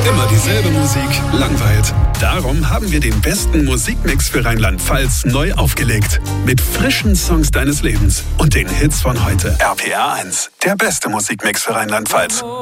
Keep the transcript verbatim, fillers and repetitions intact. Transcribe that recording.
Immer dieselbe Musik langweilt. Darum haben wir den besten Musikmix für Rheinland-Pfalz neu aufgelegt. Mit frischen Songs deines Lebens und den Hits von heute. R P R eins, der beste Musikmix für Rheinland-Pfalz.